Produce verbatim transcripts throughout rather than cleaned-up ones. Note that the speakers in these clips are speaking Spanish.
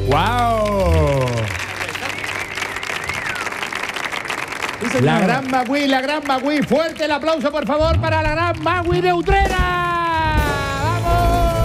¡Wow! La gran Magui, la gran Magui. Fuerte el aplauso, por favor, para la gran Magui de Utrera. ¡Vamos!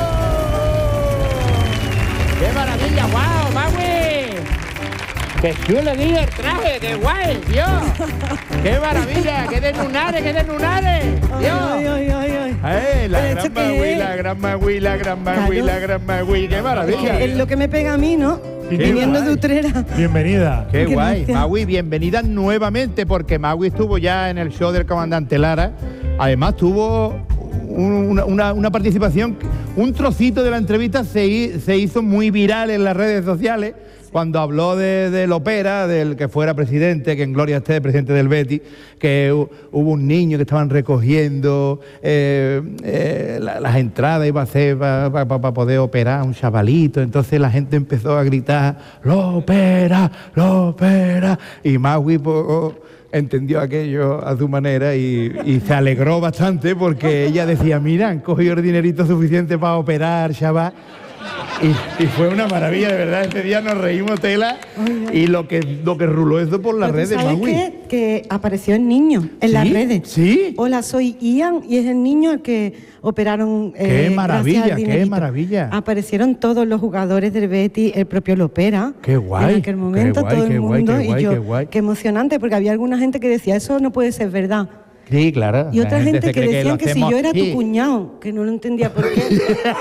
¡Qué maravilla! ¡Wow, Magui! ¡Qué chulo, tío, el traje! ¡Qué guay, Dios! ¡Qué maravilla! ¡Qué de lunares, qué de lunares! ¡Dios! Ay, ay, ay, ay. Ay, la gran ¿Esto Magui, qué es? la gran Magui, la gran Magui, Claro. la gran Magui. ¡Qué maravilla! Es lo que me pega a mí, ¿no? Qué Viniendo guay. de Utrera. Bienvenida. Qué Qué guay. gracia. Magui, bienvenida nuevamente, porque Magui estuvo ya en el show del comandante Lara. Además tuvo un- una, una- una participación, un trocito de la entrevista se, hi- se hizo muy viral en las redes sociales cuando habló de, del Opera, del que fuera presidente, que en gloria esté, presidente del Betis, que hu- hubo un niño que estaban recogiendo eh, eh, la- las entradas, iba a hacer para poder operar a un chavalito. Entonces la gente empezó a gritar, ¡lo opera, lo opera! Y Magui pues, entendió aquello a su manera y, y se alegró bastante porque ella decía, mira, han cogido el dinerito suficiente para operar, chaval. Y, y fue una maravilla, de verdad. Ese día nos reímos tela y lo que, lo que ruló eso por las Pero redes, ¿tú ¿Sabes Magui. qué? Que apareció el niño en ¿Sí? las redes. ¿Sí? Hola, soy Ian y es el niño al que operaron. ¡Qué eh, maravilla, gracias al qué dinerito. maravilla! Aparecieron todos los jugadores del Betis, el propio Lopera. ¡Qué guay! En aquel momento, qué guay, todo el qué guay, mundo. qué guay, y yo, qué guay. qué emocionante, porque había alguna gente que decía, eso no puede ser verdad. Sí, claro. Y La otra gente se que cree decían lo que, si hacemos- yo era Sí. tu cuñado, que no lo entendía por qué.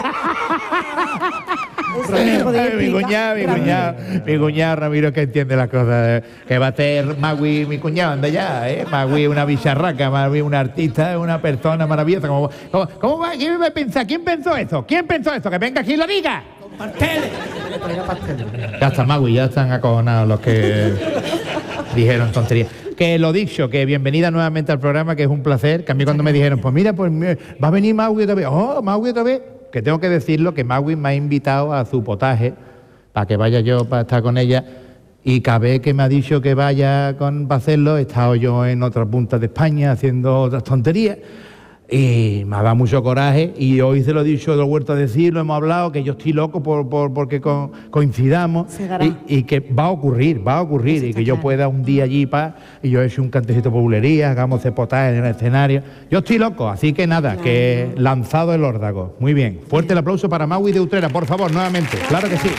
Eso no me podía Ay, mi explicar. cuñado, mi Ramiro. cuñado, mi cuñado Ramiro que entiende las cosas, eh, que va a ser Magui, mi cuñado, anda ya, ¿eh? Magui es una bicharraca, Magui una artista, es una persona maravillosa. ¿Cómo, cómo, cómo va? ¿Quién va a pensar? ¿Quién pensó eso? ¿Quién pensó eso? Que venga aquí y lo diga. ¡Pasteles! Ya está Magui, ya están acojonados los que dijeron tonterías. Que lo dicho, que bienvenida nuevamente al programa, que es un placer. Que a mí cuando me dijeron, pues mira, pues mira, va a venir Magui otra vez. Oh, Magui otra vez. Que tengo que decirlo, que Magui me ha invitado a su potaje para que vaya yo para estar con ella. Y cada vez que me ha dicho que vaya con, para hacerlo, he estado yo en otra punta de España haciendo otras tonterías. Y me ha dado mucho coraje. Y hoy se lo he dicho, lo he vuelto a decir, lo hemos hablado, que yo estoy loco por, por, porque co- coincidamos. Se dará. Y, y que va a ocurrir, va a ocurrir. Eso Y está que yo claro. pueda un día allí pa, y yo he hecho un cantecito por bulería, hagamos de potaje en el escenario. Yo estoy loco, así que nada, que lanzado el órdago. Muy bien. Fuerte el aplauso para Magui de Utrera, por favor, nuevamente. Claro que sí.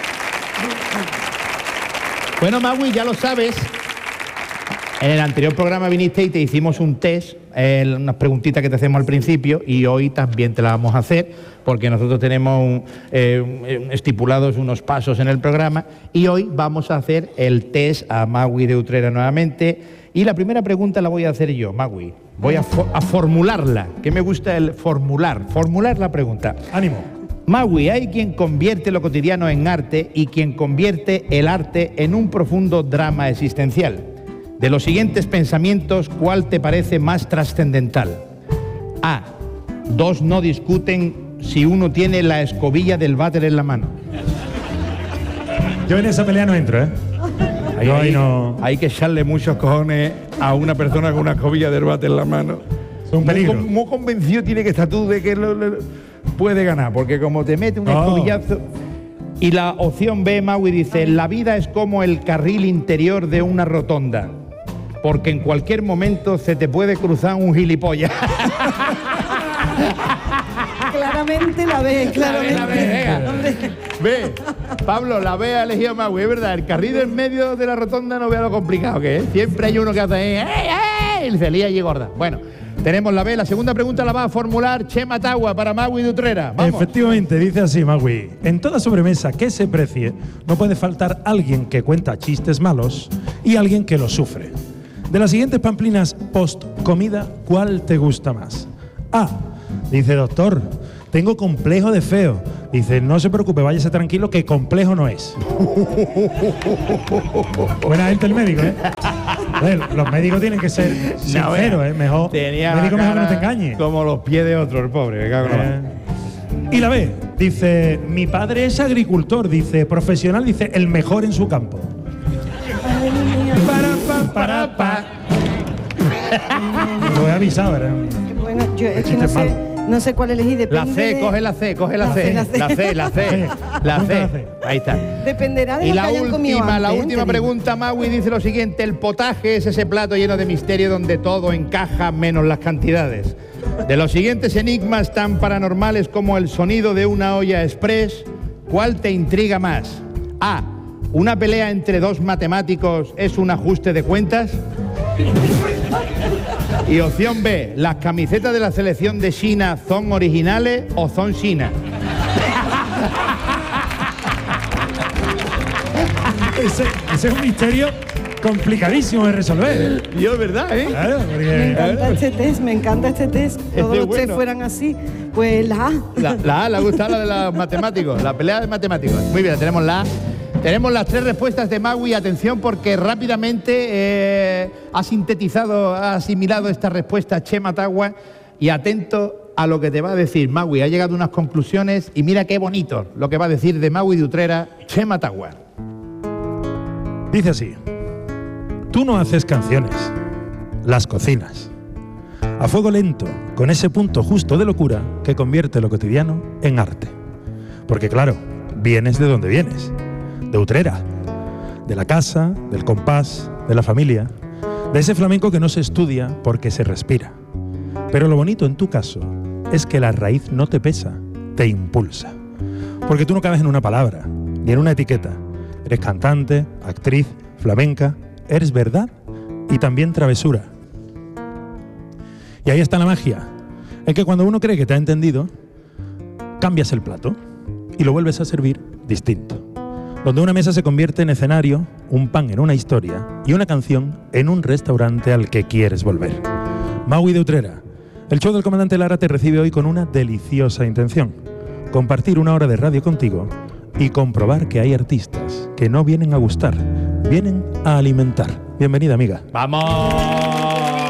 Bueno, Magui, ya lo sabes. En el anterior programa viniste y te hicimos un test, eh, unas preguntitas que te hacemos al principio, y hoy también te las vamos a hacer, porque nosotros tenemos un, eh, un- estipulados unos pasos en el programa, y hoy vamos a hacer el test a Magui de Utrera nuevamente. Y la primera pregunta la voy a hacer yo, Magui. Voy a, fo- a formularla, que me gusta el formular, formular la pregunta. Ánimo. Magui, hay quien convierte lo cotidiano en arte y quien convierte el arte en un profundo drama existencial. De los siguientes pensamientos, ¿cuál te parece más trascendental? A. Dos no discuten si uno tiene la escobilla del váter en la mano. Yo en esa pelea no entro, ¿eh? Ahí, Yo ahí ahí- no. hay que echarle muchos cojones a una persona con una escobilla del váter en la mano. Es un Muy peligro. con- Muy, convencido tiene que estar tú de que lo- lo- puede ganar, porque como te mete un No. escobillazo... Y la opción B, Magui dice, la vida es como el carril interior de una rotonda, porque en cualquier momento se te puede cruzar un gilipollas. Claramente la ve, claramente. La ve, venga. Hombre, Ve, Pablo, la B ha elegido Magui, es verdad, el carril en medio de la rotonda no vea lo complicado que es. Siempre hay uno que hace, ¡ey, ey! Y se lía allí gorda. Bueno, tenemos la B. La segunda pregunta la va a formular Chema Tagua para Magui de Utrera. Vamos. Efectivamente, dice así Magui. En toda sobremesa que se precie, no puede faltar alguien que cuenta chistes malos y alguien que los sufre. De las siguientes pamplinas post-comida, ¿cuál te gusta más? A. Dice, doctor, tengo complejo de feo. Dice, no se preocupe, váyase tranquilo, que complejo no es. Buena gente el médico, ¿eh? A ver, los médicos tienen que ser sinceros, ¿eh? Mejor, Tenía médico la mejor que no te cara engañe. como los pies de otro, el pobre. Me cago en la Eh, mano. Y la B, dice, mi padre es agricultor, dice, profesional, dice, el mejor en su campo. Para, pa, para, pa. Lo he avisado, ¿verdad? bueno, yo es que chiste no sé, malo. No sé cuál elegí, depende. La C, de... coge la C, coge la, La C. C, la C. La C, la C. La C. Ahí está. Dependerá de Y lo la que hayan comido última, la antes, última te digo. pregunta, Magui, dice lo siguiente: el potaje es ese plato lleno de misterio donde todo encaja menos las cantidades. De los siguientes enigmas tan paranormales como el sonido de una olla express, ¿cuál te intriga más? A. ¿Una pelea entre dos matemáticos es un ajuste de cuentas? Y opción B. ¿Las camisetas de la selección de China son originales o son China? Ese, ese es un misterio complicadísimo de resolver. Yo, es verdad, ¿eh? Claro, Me porque... encanta este test, me encanta este test. Todos Este los bueno. test fueran así. Pues la A. La, la A, le ha gustado la de los matemáticos, la pelea de matemáticos. Muy bien, tenemos la A. Tenemos las tres respuestas de Magui. Atención, porque rápidamente eh, ha sintetizado, ha asimilado esta respuesta Chema Tagua. Y atento a lo que te va a decir Magui. Ha llegado a unas conclusiones y mira qué bonito lo que va a decir de Magui de Utrera, Chema Tagua. Dice así: tú no haces canciones, las cocinas. A fuego lento, con ese punto justo de locura que convierte lo cotidiano en arte. Porque claro, vienes de donde vienes, de Utrera, de la casa, del compás, de la familia, de ese flamenco que no se estudia porque se respira. Pero lo bonito en tu caso es que la raíz no te pesa, te impulsa. Porque tú no cabes en una palabra, ni en una etiqueta. Eres cantante, actriz, flamenca, eres verdad y también travesura. Y ahí está la magia, en que cuando uno cree que te ha entendido, cambias el plato y lo vuelves a servir distinto. Donde una mesa se convierte en escenario, un pan en una historia y una canción en un restaurante al que quieres volver. Magui de Utrera, el show del comandante Lara te recibe hoy con una deliciosa intención: compartir una hora de radio contigo y comprobar que hay artistas que no vienen a gustar, vienen a alimentar. Bienvenida, amiga. ¡Vamos!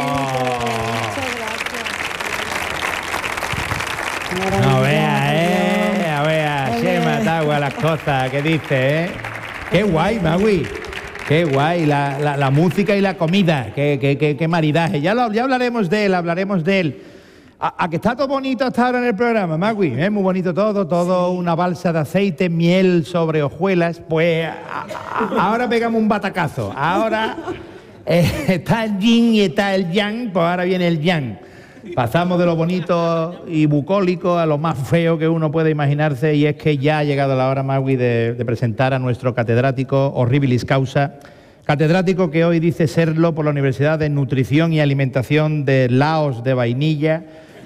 No vea, eh, a ver, Chema Tagua, las cosas que dice, eh. Qué guay, Magui. Qué guay, la, la, la música y la comida, qué, qué, qué, qué maridaje. Ya, lo, ya hablaremos de él, hablaremos de él. A, a que está todo bonito hasta ahora en el programa, Magui, ¿eh? Muy bonito todo, todo una balsa de aceite, miel sobre hojuelas. Pues a, a, ahora pegamos un batacazo. Ahora eh, está el yin y está el yang, pues ahora viene el yang. Pasamos de lo bonito y bucólico a lo más feo que uno puede imaginarse, y es que ya ha llegado la hora, Magui, de, de presentar a nuestro catedrático Horribilis Causa, catedrático que hoy dice serlo por la Universidad de Nutrición y Alimentación de Laos de Vainilla,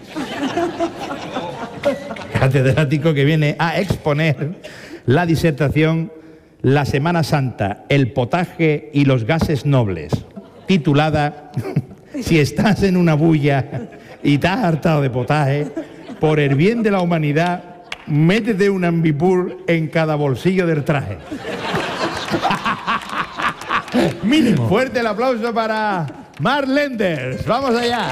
catedrático que viene a exponer la disertación La Semana Santa, el potaje y los gases nobles, titulada Si estás en una bulla y te has hartado de potaje, por el bien de la humanidad, métete un ambipur en cada bolsillo del traje. Mínimo. Fuerte el aplauso para Mark Lenders. Vamos allá.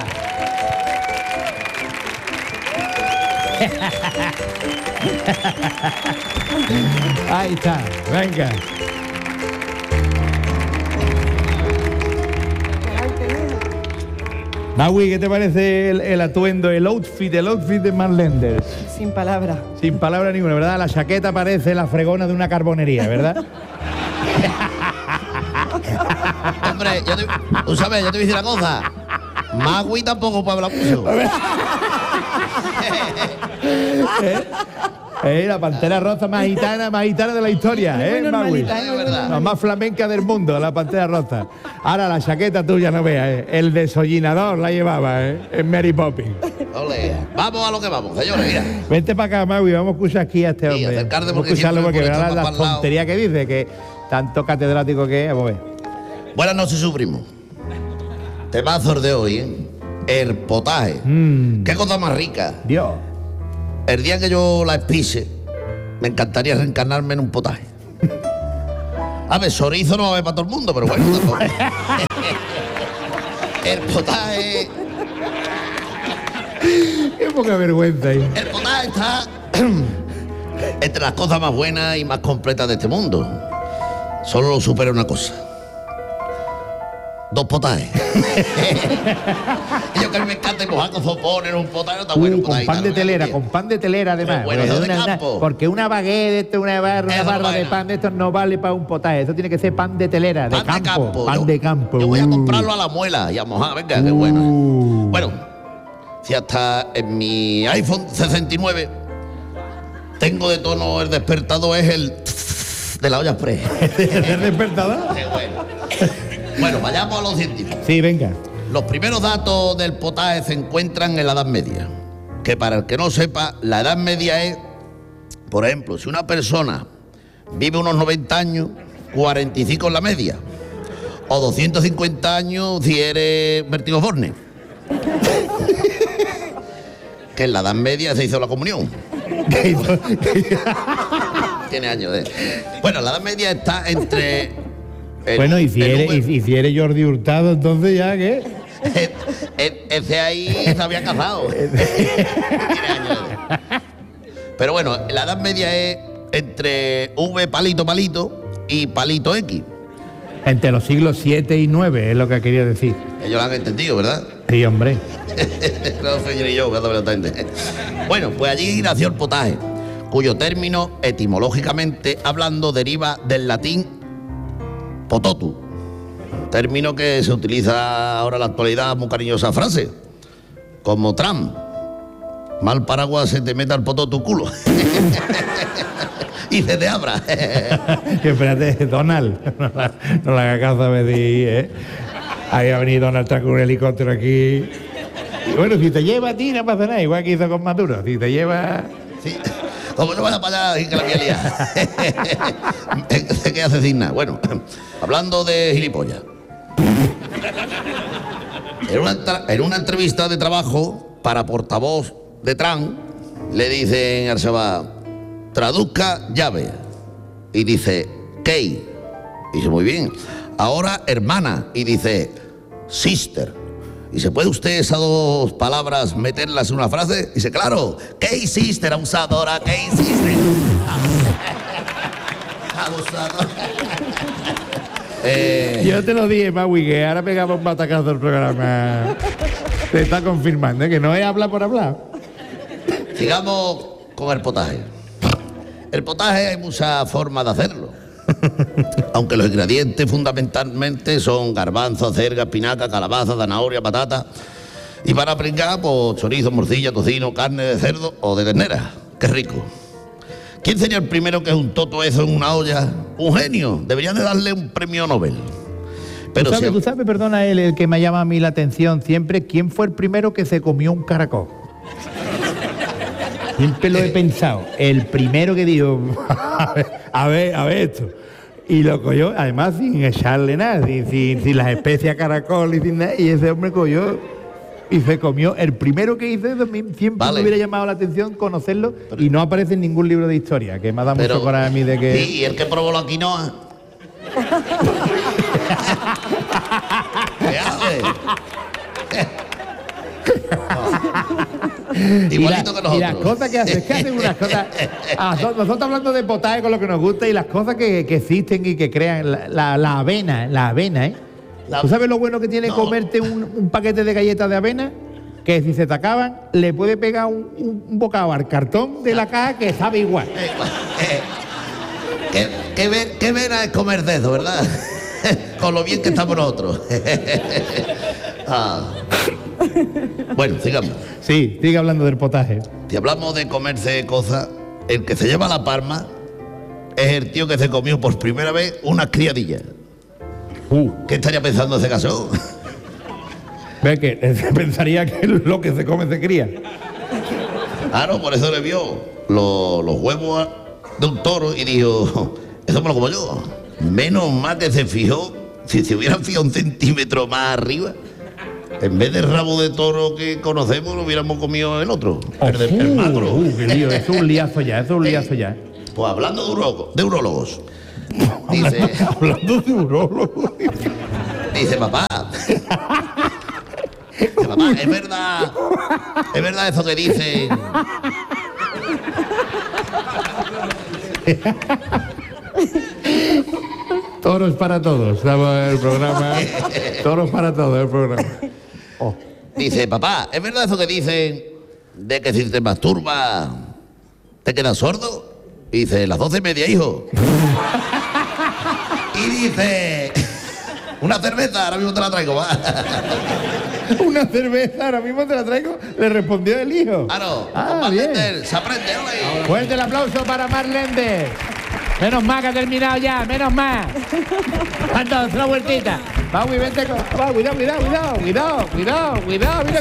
Ahí está, venga. Magui, ¿qué te parece el, el atuendo, el outfit, el outfit de Mark Lenders? Sin palabras. Sin palabra ninguna, ¿verdad? La chaqueta parece la fregona de una carbonería, ¿verdad? Hombre, yo te, tú sabes, yo te voy a decir una cosa. Magui tampoco para hablar mucho. ¿Eh? Eh, la pantera rosa más gitana, más gitana de la historia, ¿eh, Muy Magui? normalita, es verdad. La más flamenca del mundo, la pantera rosa. Ahora la chaqueta tuya, no veas, ¿eh? El desollinador la llevaba, ¿eh? En Mary Poppins. Ole, vamos a lo que vamos, señores, mira. Vente para acá, Magui, vamos a escuchar aquí a este Sí, hombre. acercarte Vamos a porque escucharlo siempre porque me verá pone la, más la pa'l lado. tontería que dice, que tanto catedrático que es, vamos a ver. Buenas noches, su primo. Temazos de hoy, ¿eh? El potaje. Mm. Qué cosa más rica. Dios. El día que yo la espise, me encantaría reencarnarme en un potaje. A ver, chorizo no va a haber para todo el mundo, pero bueno, tampoco. El potaje. Qué poca vergüenza ahí. El potaje está entre las cosas más buenas y más completas de este mundo. Solo lo supera una cosa: dos potajes. Y yo que a mí me encanta mojar con sopones, un potaje, está bueno. Uh, con pan de telera, con pan de telera además. Bueno, porque, eso de una, campo. una, porque una baguette, una barra, una Eso no barra de baila. pan de estos no vale para un potaje. Eso tiene que ser pan de telera, de Pan campo. de campo. Pan yo, de campo. Yo voy a Uh. comprarlo a la muela y a mojar, venga, qué Uh. bueno. Bueno, si hasta en mi iPhone sesenta y nueve tengo de tono el despertador es el de la olla express. ¿El despertador? Qué bueno. Bueno, vayamos a los científicos. Sí, venga. Los primeros datos del potaje se encuentran en la Edad Media. Que para el que no sepa, la Edad Media es, por ejemplo, si una persona vive unos noventa años, cuarenta y cinco en la media. O doscientos cincuenta años si eres Bertigo Borne. Que en la Edad Media se hizo la comunión. Tiene años de... Bueno, la Edad Media está entre... el- Bueno, y si, el eres, V- y, si- y si eres Jordi Hurtado, entonces ya, ¿qué? E- e- Ese ahí se había casado. Tiene años. Pero bueno, la Edad Media es entre V palito palito y palito X. Entre los siglos siete y nueve es lo que quería decir. Ellos lo han entendido, ¿verdad? Sí, hombre. No sé ni yo, exactamente. Bueno, pues allí nació el potaje, cuyo término, etimológicamente hablando, deriva del latín pototu, término que se utiliza ahora en la actualidad, muy cariñosa frase, como Trump. Mal paraguas se te meta el pototu culo. Y se te abra. Que espérate, Donald, no la, no la haga caso a decir, ¿eh? Ahí ha venido Donald Trump con un helicóptero aquí. Y bueno, si te lleva a ti no pasa nada, igual que hizo con Maduro. Si te lleva... Sí. Como yo vaya para allá y que la voy a liar. Se queda asesina. Bueno, hablando de gilipollas. En una, tra- en una entrevista de trabajo para portavoz de Trump, le dicen al chaval, traduzca llave. Y dice, Key. Y dice, muy bien. Ahora hermana. Y dice, sister. Y se puede usted esas dos palabras meterlas en una frase. Y dice, claro, Key sister, abusadora, Key sister. Abusadora. eh, Yo te lo dije, Maui, que ahora pegamos un batacazo al programa. Te está confirmando, ¿eh? Que no es hablar por hablar. sigamos con el potaje. El potaje hay muchas formas de hacerlo. Aunque los ingredientes fundamentalmente son garbanzo, acelga, espinaca, calabaza, zanahoria, patata. Y para pringar, pues chorizo, morcilla, tocino, carne de cerdo o de ternera. ¡Qué rico! ¿Quién sería el primero que juntó todo eso en una olla? Un genio. Deberían de darle un premio Nobel. Pero ¿Tú sabes, si- tú sabes, perdona, el, el que me llama a mí la atención siempre, ¿quién fue el primero que se comió un caracol? Siempre lo he pensado. El primero que dijo, a ver, a ver, a ver esto. Y lo cogió, además sin echarle nada, sin, sin, sin las especias caracol y sin nada. Y ese hombre cogió y se comió. El primero que hizo eso, me- siempre Vale. me hubiera llamado la atención conocerlo. Y no aparece en ningún libro de historia, que me ha dado pero- mucho coraje a mí de que... Sí, y el que probó la quinoa. ¿Qué hace? Y, Igualito la- que nosotros. y las cosas que hacen, que hacen unas cosas. Ah, so- nosotros hablando de potaje con lo que nos gusta y las cosas que, que existen y que crean. La, la- la avena, la avena, ¿eh? La- ¿Tú sabes lo bueno que tiene No. comerte un, un paquete de galletas de avena? Que si se te acaban, le puede pegar un, un- un bocado al cartón de la caja que sabe igual. Eh, eh, qué, qué, ve- qué vena es comer de eso, ¿verdad? Con lo bien que estamos nosotros. Ah. Bueno, sigamos. Sí, sigue hablando del potaje. Si hablamos de comerse cosas, el que se lleva la palma es el tío que se comió por primera vez unas criadillas. Uh, ¿Qué estaría pensando ese caso? ve que pensaría que lo que se come se cría. Claro, por eso le vio lo- los huevos de un toro y dijo, eso me lo como yo. Menos mal que se fijó, si se hubiera fijado un centímetro más arriba, en vez del rabo de toro que conocemos, lo hubiéramos comido el otro, el, de- el magro. Uh, qué lío, eso es un liazo ya, eso es un liazo ya. Pues hablando de, uro- de urólogos, dice, Hablando de urologo. dice papá, dice, papá, es verdad, es verdad eso que dicen. Toros para todos, estaba el programa. Toros para todos, el programa. Oh. Dice, papá, ¿es verdad eso que dicen de que si te masturbas te quedas sordo? Y dice, las doce y media, hijo. Y dice, una cerveza, ahora mismo te la traigo, va. Una cerveza, ahora mismo te la traigo, le respondió el hijo. Claro, Ah, con bien. Marlender, se aprende, ole. Fuerte el aplauso para Marlende. Menos mal que ha terminado ya, menos mal. Anda, otra vueltita. Va, vente con... Va, cuidado, cuidado, cuidado, cuidado, cuidado, cuidado, mira.